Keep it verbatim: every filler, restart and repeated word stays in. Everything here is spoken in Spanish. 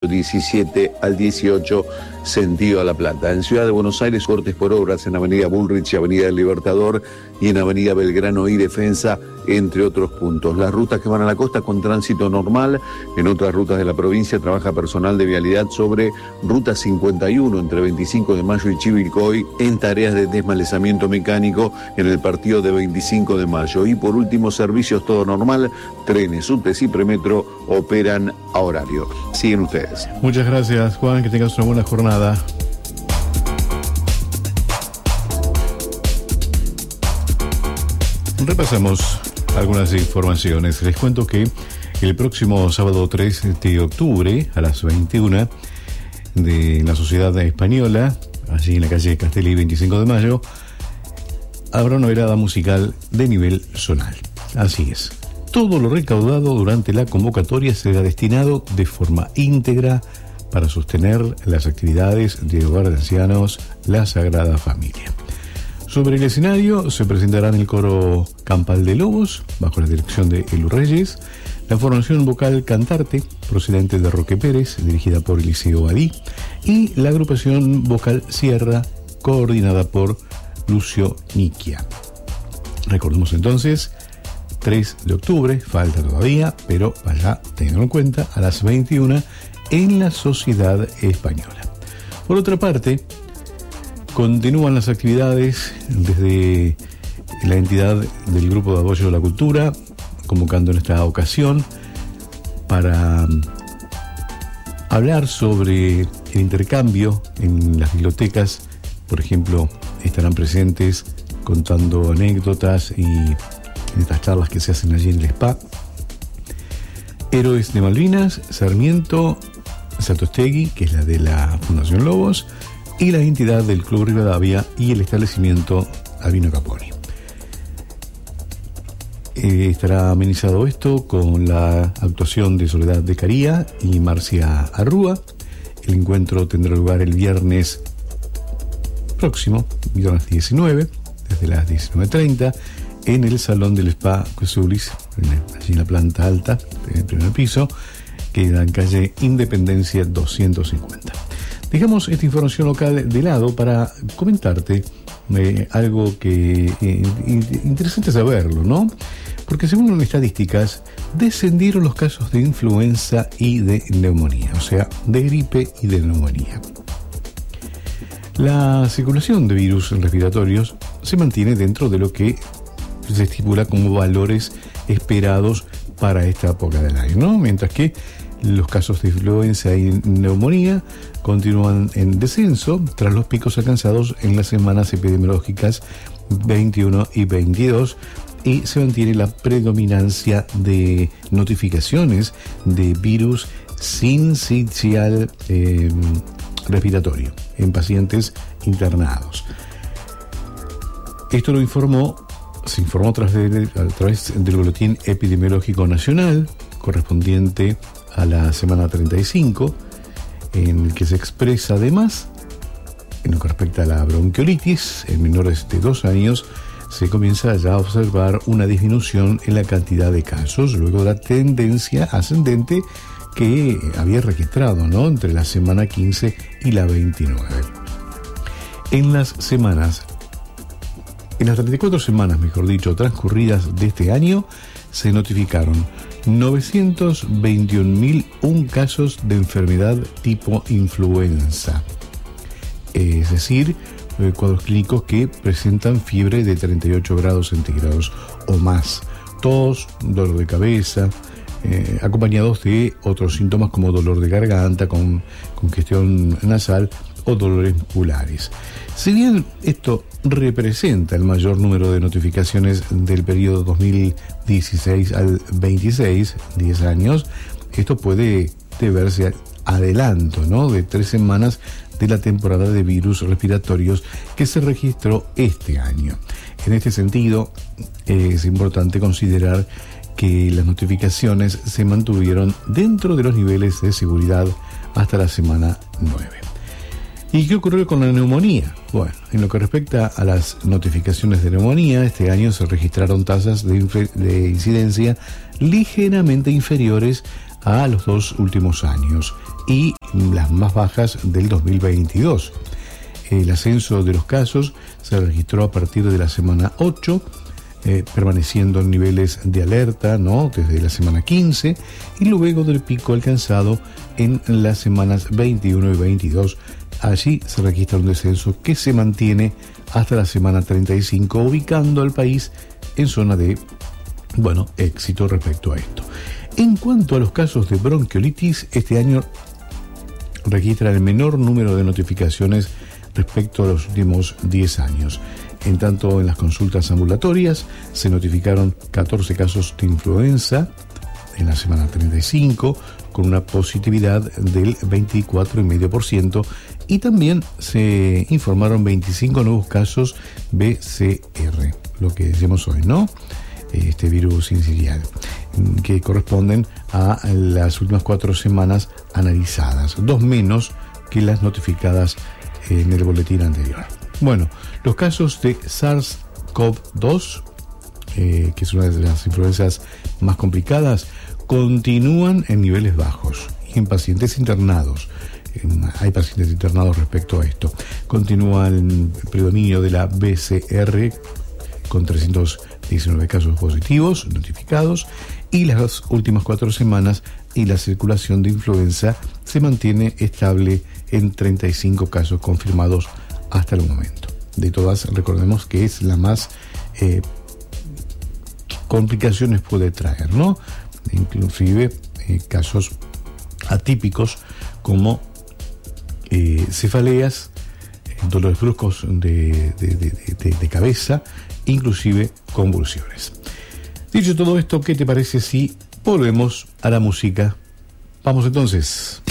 diecisiete al dieciocho, sentido a La Plata. En Ciudad de Buenos Aires, cortes por obras en Avenida Bullrich y Avenida del Libertador y en Avenida Belgrano y Defensa, entre otros puntos. Las rutas que van a la costa con tránsito normal. En otras rutas de la provincia trabaja personal de vialidad sobre Ruta cincuenta y uno entre veinticinco de mayo y Chivilcoy en tareas de desmalezamiento mecánico en el partido de veinticinco de mayo. Y por último, servicios todo normal. Trenes, subtes y premetro operan a horario. Siguen ustedes. Muchas gracias, Juan. Que tengas una buena jornada. Repasamos algunas informaciones. Les cuento que el próximo sábado tres de octubre a las veintiuna de la Sociedad Española, allí en la calle Castelli veinticinco de mayo, habrá una velada musical de nivel zonal. Así es. Todo lo recaudado durante la convocatoria será destinado de forma íntegra para sostener las actividades del Hogar de Ancianos La Sagrada Familia. Sobre el escenario se presentarán el coro Campal de Lobos, bajo la dirección de Elu Reyes, la formación vocal Cantarte, procedente de Roque Pérez, dirigida por Eliseo Badí, y la agrupación vocal Sierra, coordinada por Lucio Niquia. Recordemos entonces, tres de octubre, falta todavía, pero vaya, tenganlo en cuenta, a las veintiuna en la Sociedad Española. Por otra parte, continúan las actividades desde la entidad del Grupo de Apoyo a la Cultura, convocando en esta ocasión para hablar sobre el intercambio en las bibliotecas. Por ejemplo, estarán presentes contando anécdotas y en estas charlas que se hacen allí en el spa Héroes de Malvinas, Sarmiento, Satostegui, que es la de la Fundación Lobos, y la entidad del Club Rivadavia y el establecimiento Albino Caponi. Eh, estará amenizado esto con la actuación de Soledad de Caría y Marcia Arrúa. El encuentro tendrá lugar el viernes próximo, viernes diecinueve, desde las diecinueve treinta, en el Salón del Spa Cusulis, allí en la planta alta, en el primer piso, que da en calle Independencia doscientos cincuenta. Dejamos esta información local de lado para comentarte eh, algo que eh, interesante saberlo, ¿no? Porque según las estadísticas, descendieron los casos de influenza y de neumonía, o sea, de gripe y de neumonía. La circulación de virus respiratorios se mantiene dentro de lo que se estipula como valores esperados para esta época del año, ¿no? Mientras que los casos de influenza y neumonía continúan en descenso tras los picos alcanzados en las semanas epidemiológicas veintiuno y veintidós, y se mantiene la predominancia de notificaciones de virus sincicial eh, respiratorio en pacientes internados. Esto lo informó, se informó a través, de, a través del Boletín Epidemiológico Nacional correspondiente a la semana treinta y cinco, en el que se expresa además, en lo que respecta a la bronquiolitis, en menores de dos años, se comienza ya a observar una disminución en la cantidad de casos, luego de la tendencia ascendente que había registrado, ¿no?, entre la semana quince y la veintinueve. En las semanas, en las treinta y cuatro semanas, mejor dicho, transcurridas de este año, se notificaron novecientos veintiún mil uno casos de enfermedad tipo influenza, es decir, cuadros clínicos que presentan fiebre de treinta y ocho grados centígrados o más, tos, dolor de cabeza, eh, acompañados de otros síntomas como dolor de garganta, con congestión nasal o dolores musculares. Si bien esto representa el mayor número de notificaciones del periodo dos mil dieciséis al veintiséis, diez años, esto puede deberse a adelanto, ¿no?, de tres semanas de la temporada de virus respiratorios que se registró este año. En este sentido, es importante considerar que las notificaciones se mantuvieron dentro de los niveles de seguridad hasta la semana nueve. ¿Y qué ocurrió con la neumonía? Bueno, en lo que respecta a las notificaciones de neumonía, este año se registraron tasas de, inf- de incidencia ligeramente inferiores a los dos últimos años. y las más bajas del dos mil veintidós. El ascenso de los casos se registró a partir de la semana ocho, eh, permaneciendo en niveles de alerta, ¿no?, desde la semana quince, y luego del pico alcanzado en las semanas veintiuno y veintidós. Allí se registra un descenso que se mantiene hasta la semana treinta y cinco, ubicando al país en zona de, bueno, éxito respecto a esto. En cuanto a los casos de bronquiolitis, este año registra el menor número de notificaciones respecto a los últimos diez años. En tanto, en las consultas ambulatorias se notificaron catorce casos de influenza en la semana treinta y cinco, con una positividad del veinticuatro coma cinco por ciento, y también se informaron veinticinco nuevos casos B C R, lo que decimos hoy, ¿no?, este virus sincicial, que corresponden a las últimas cuatro semanas analizadas, dos menos que las notificadas en el boletín anterior. Bueno, los casos de SARS-CoV dos, eh, que es una de las influencias más complicadas, continúan en niveles bajos y en pacientes internados. Eh, hay pacientes internados respecto a esto. Continúa el predominio de la B C R con trescientos diecinueve casos positivos notificados, y las últimas cuatro semanas y la circulación de influenza se mantiene estable en treinta y cinco casos confirmados hasta el momento. De todas, recordemos que es la más eh, complicaciones puede traer, ¿no? Inclusive eh, casos atípicos como eh, cefaleas, eh, dolores bruscos de, de, de, de, de cabeza, inclusive convulsiones. Dicho todo esto, ¿qué te parece si volvemos a la música? Vamos entonces.